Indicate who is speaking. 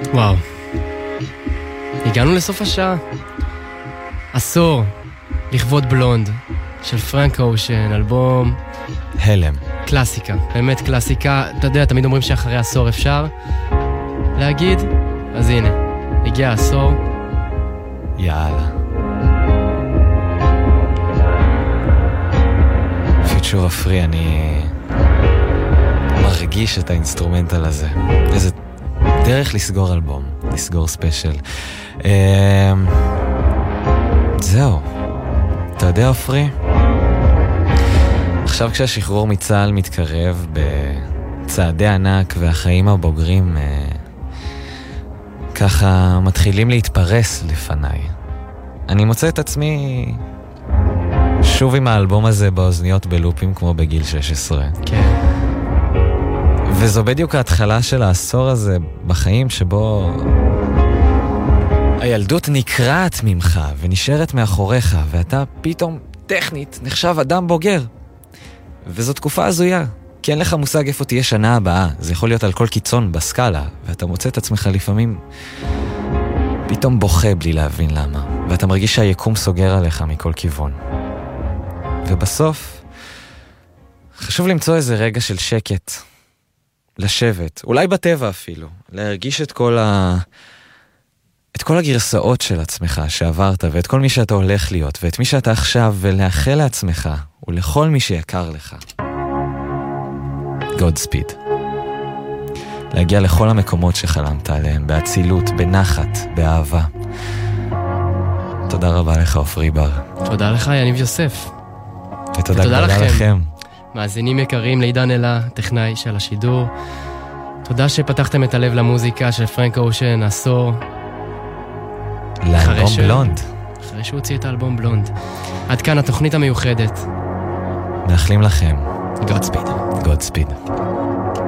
Speaker 1: וואו. הגענו לסוף השעה. עשור לכבוד בלונד של פרנק אושן, אלבום
Speaker 2: הלם.
Speaker 1: קלאסיקה, באמת קלאסיקה. אתה יודע, תמיד אומרים שאחרי עשור אפשר להגיד, אז הנה, הגיע עשור.
Speaker 2: יאללה. פיצ'ור אפרי, אני מרגיש את האינסטרומנטל הזה. איזה דרך לסגור אלבום, לסגור ספיישל. זהו. אתה יודע, אפרי? עכשיו כשהשחרור מצה"ל מתקרב בצעדי ענק והחיים הבוגרים ככה מתחילים להתפרס לפניי. אני מוצא את עצמי שוב עם האלבום הזה באוזניות בלופים כמו בגיל 16.
Speaker 1: כן.
Speaker 2: וזו בדיוק ההתחלה של העשור הזה בחיים שבו הילדות נקרעת ממך ונשארת מאחוריך ואתה פתאום טכנית נחשב אדם בוגר. וזו תקופה הזויה, כי אין לך מושג איפה תהיה שנה הבאה. זה יכול להיות על כל קיצון בסקאלה, ואתה מוצא את עצמך לפעמים פתאום בוכה בלי להבין למה, ואתה מרגיש שהיקום סוגר עליך מכל כיוון. ובסוף חשוב למצוא איזה רגע של שקט, לשבת, אולי בטבע אפילו, להרגיש את כל הגרסאות של עצמך שעברת, ואת כל מי שאתה הולך להיות, ואת מי שאתה עכשיו, ולאחל לעצמך, ולכל מי שיקר לך. Godspeed. להגיע לכל המקומות שחלמת עליהם, באצילות, בנחת, באהבה. תודה רבה לך, עופרי בר.
Speaker 1: תודה לך, יניב יוסף.
Speaker 2: ותודה לכם.
Speaker 1: מאזינים יקרים, לעידן אלה, טכנאי של השידור. תודה שפתחתם את הלב למוזיקה של פרנק אושן, עשור.
Speaker 2: לאלבום בלונד.
Speaker 1: אחרי שהוא הוציא את האלבום בלונד. עד כאן התוכנית המיוחדת.
Speaker 2: מאחלים לכם.
Speaker 1: Godspeed.
Speaker 2: Godspeed.